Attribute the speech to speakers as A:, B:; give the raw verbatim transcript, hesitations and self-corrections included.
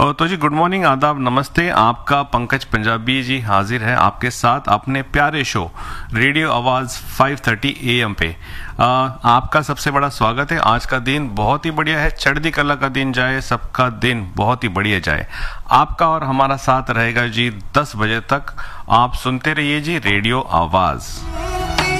A: और तो जी good morning, आदाब, नमस्ते। आपका पंकज पंजाबी जी हाजिर है आपके साथ अपने प्यारे शो रेडियो आवाज़ फाइव थर्टी ए एम पे। आ, आपका सबसे बड़ा स्वागत है। आज का दिन बहुत ही बढ़िया है, चढ़ती कला का दिन जाए, सबका दिन बहुत ही बढ़िया जाए। आपका और हमारा साथ रहेगा जी दस बजे तक। आप सुनते रहिए जी रेडियो आवाज़।